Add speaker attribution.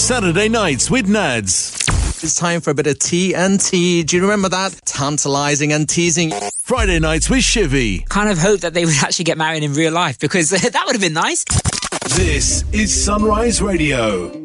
Speaker 1: Saturday nights with Nads.
Speaker 2: It's time for a bit of TNT. Do you remember that? Tantalising and teasing.
Speaker 1: Friday nights with Shivy.
Speaker 3: Kind of hope that they would actually get married in real life, because that would have been nice.
Speaker 1: This is Sunrise Radio.